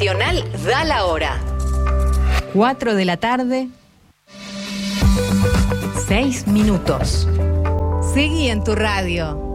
Regional da la hora. 4 de la tarde, 6 minutos. Seguí en tu radio.